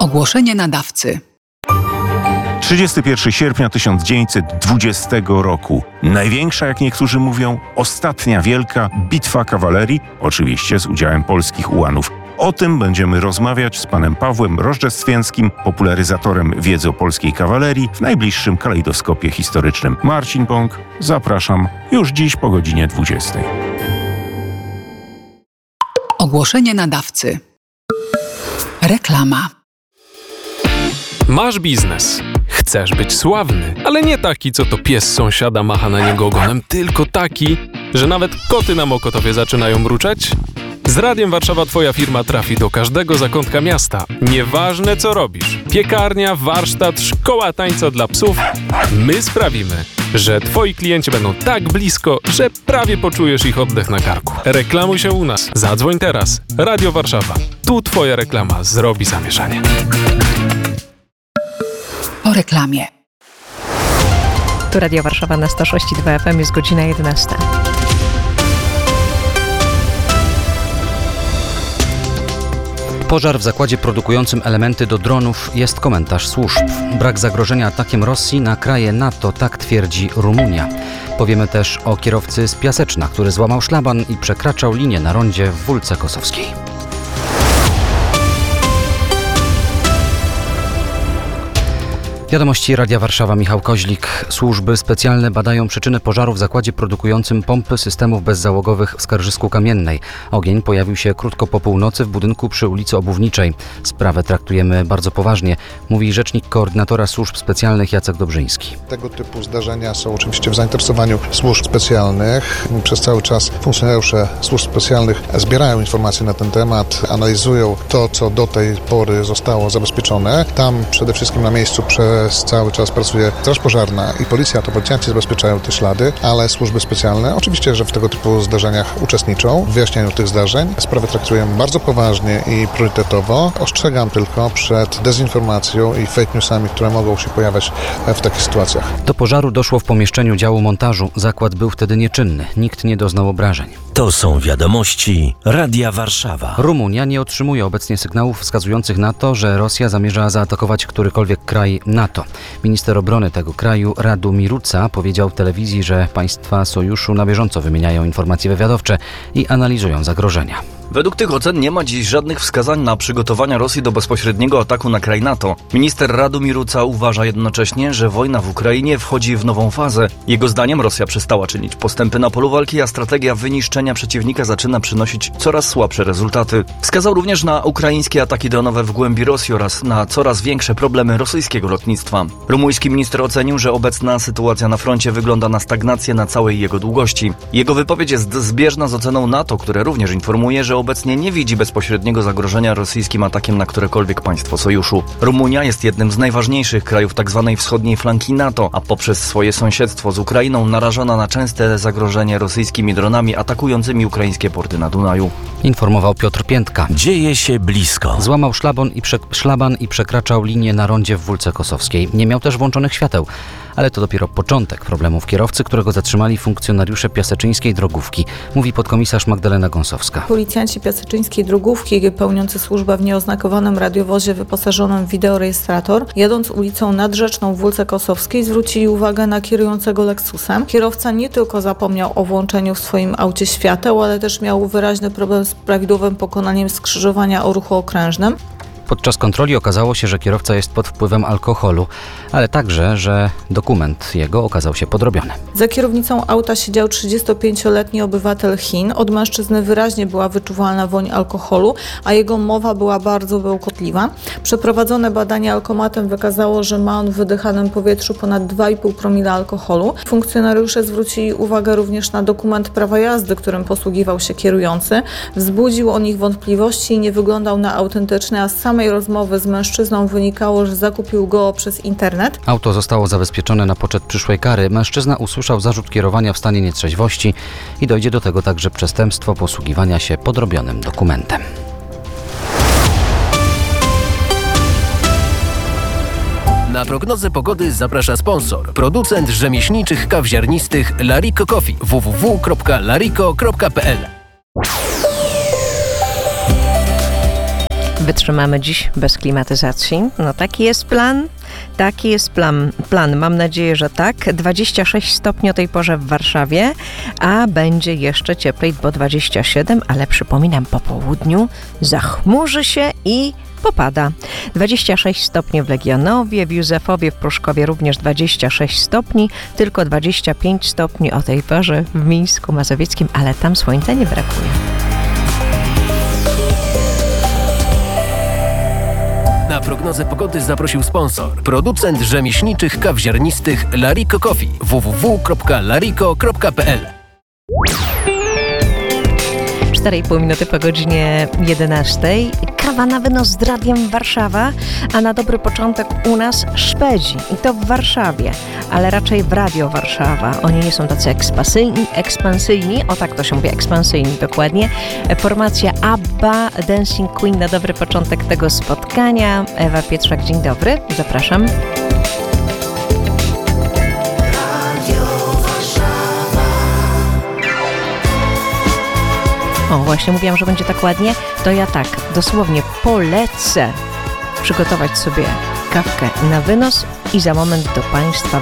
Ogłoszenie nadawcy. 31 sierpnia 1920 roku. Największa, jak niektórzy mówią, ostatnia wielka bitwa kawalerii, oczywiście z udziałem polskich ułanów. O tym będziemy rozmawiać z panem Pawłem Rożdżestwienskim, popularyzatorem wiedzy o polskiej kawalerii w najbliższym kalejdoskopie historycznym. Marcin Bąk, zapraszam już dziś po godzinie 20. Ogłoszenie nadawcy. Reklama. Masz biznes. Chcesz być sławny, ale nie taki, co to pies sąsiada macha na niego ogonem, tylko taki, że nawet koty na Mokotowie zaczynają mruczeć? Z Radiem Warszawa twoja firma trafi do każdego zakątka miasta. Nieważne co robisz. Piekarnia, warsztat, szkoła tańca dla psów. My sprawimy, że twoi klienci będą tak blisko, że prawie poczujesz ich oddech na karku. Reklamuj się u nas. Zadzwoń teraz. Radio Warszawa. Tu twoja reklama zrobi zamieszanie. Po reklamie. Tu Radio Warszawa na 106,2 FM, jest godzina 11. Pożar w zakładzie produkującym elementy do dronów jest komentarz służb. Brak zagrożenia atakiem Rosji na kraje NATO, tak twierdzi Rumunia. Powiemy też o kierowcy z Piaseczna, który złamał szlaban i przekraczał linię na rondzie w Wólce Kosowskiej. Wiadomości Radia Warszawa, Michał Koźlik. Służby specjalne badają przyczynę pożaru w zakładzie produkującym pompy systemów bezzałogowych w Skarżysku-Kamiennej. Ogień pojawił się krótko po północy w budynku przy ulicy Obuwniczej. Sprawę traktujemy bardzo poważnie, mówi rzecznik koordynatora służb specjalnych Jacek Dobrzyński. Tego typu zdarzenia są oczywiście w zainteresowaniu służb specjalnych. Przez cały czas funkcjonariusze służb specjalnych zbierają informacje na ten temat, analizują to, co do tej pory zostało zabezpieczone. Tam przede wszystkim na miejscu przez cały czas pracuje Straż Pożarna i Policja, to policjanci zabezpieczają te ślady, ale służby specjalne oczywiście, że w tego typu zdarzeniach uczestniczą w wyjaśnianiu tych zdarzeń. Sprawę traktujemy bardzo poważnie i priorytetowo. Ostrzegam tylko przed dezinformacją i fake newsami, które mogą się pojawiać w takich sytuacjach. Do pożaru doszło w pomieszczeniu działu montażu. Zakład był wtedy nieczynny. Nikt nie doznał obrażeń. To są wiadomości Radia Warszawa. Rumunia nie otrzymuje obecnie sygnałów wskazujących na to, że Rosja zamierza zaatakować którykolwiek kraj NATO. Minister obrony tego kraju, Radu Miruca, powiedział w telewizji, że państwa sojuszu na bieżąco wymieniają informacje wywiadowcze i analizują zagrożenia. Według tych ocen nie ma dziś żadnych wskazań na przygotowania Rosji do bezpośredniego ataku na kraj NATO. Minister Radu Miruca uważa jednocześnie, że wojna w Ukrainie wchodzi w nową fazę. Jego zdaniem Rosja przestała czynić postępy na polu walki, a strategia wyniszczenia przeciwnika zaczyna przynosić coraz słabsze rezultaty. Wskazał również na ukraińskie ataki dronowe w głębi Rosji oraz na coraz większe problemy rosyjskiego lotnictwa. Rumuński minister ocenił, że obecna sytuacja na froncie wygląda na stagnację na całej jego długości. Jego wypowiedź jest zbieżna z oceną NATO, które również informuje, że obecnie nie widzi bezpośredniego zagrożenia rosyjskim atakiem na którekolwiek państwo sojuszu. Rumunia jest jednym z najważniejszych krajów tzw. wschodniej flanki NATO, a poprzez swoje sąsiedztwo z Ukrainą narażona na częste zagrożenie rosyjskimi dronami atakującymi ukraińskie porty na Dunaju. Informował Piotr Piętka. Dzieje się blisko. Złamał szlaban i przekraczał linię na rondzie w Wólce Kosowskiej. Nie miał też włączonych świateł. Ale to dopiero początek problemów kierowcy, którego zatrzymali funkcjonariusze piaseczyńskiej drogówki, mówi podkomisarz Magdalena Gąsowska. Policjanci piaseczyńskiej drogówki pełniący służbę w nieoznakowanym radiowozie wyposażonym w wideorejestrator, jadąc ulicą Nadrzeczną w Wólce Kosowskiej, zwrócili uwagę na kierującego Lexusem. Kierowca nie tylko zapomniał o włączeniu w swoim aucie świateł, ale też miał wyraźny problem z prawidłowym pokonaniem skrzyżowania o ruchu okrężnym. Podczas kontroli okazało się, że kierowca jest pod wpływem alkoholu, ale także, że dokument jego okazał się podrobiony. Za kierownicą auta siedział 35-letni obywatel Chin. Od mężczyzny wyraźnie była wyczuwalna woń alkoholu, a jego mowa była bardzo bełkotliwa. Przeprowadzone badanie alkomatem wykazało, że ma on w wydychanym powietrzu ponad 2,5 promila alkoholu. Funkcjonariusze zwrócili uwagę również na dokument prawa jazdy, którym posługiwał się kierujący. Wzbudził on ich wątpliwości i nie wyglądał na autentyczny, a z samej rozmowy z mężczyzną wynikało, że zakupił go przez internet. Auto zostało zabezpieczone na poczet przyszłej kary. Mężczyzna usłyszał zarzut kierowania w stanie nietrzeźwości i dojdzie do tego także przestępstwo posługiwania się podrobionym dokumentem. Na prognozę pogody zaprasza sponsor. Producent rzemieślniczych kaw ziarnistych Lariko Coffee. www.lariko.pl. wytrzymamy dziś bez klimatyzacji. No taki jest plan. Taki jest plan. Mam nadzieję, że tak. 26 stopni o tej porze w Warszawie, a będzie jeszcze cieplej, bo 27, ale przypominam, po południu zachmurzy się i popada. 26 stopni w Legionowie, w Józefowie, w Pruszkowie również 26 stopni, tylko 25 stopni o tej porze w Mińsku Mazowieckim, ale tam słońca nie brakuje. Na prognozę pogody zaprosił sponsor. Producent rzemieślniczych kaw ziarnistych Larico Coffee. www.larico.pl 4,5 minuty po godzinie 11. Kawa na wynos z Radiem Warszawa, a na dobry początek u nas Szpedzi. I to w Warszawie, ale raczej w Radio Warszawa. Oni nie są tacy ekspansyjni, o tak to się mówi, ekspansyjni dokładnie. Formacja ABBA, Dancing Queen na dobry początek tego spotkania. Ewa Pietrzak, dzień dobry, zapraszam. O, właśnie mówiłam, że będzie tak ładnie, to ja tak, dosłownie polecę przygotować sobie kawkę na wynos i za moment do Państwa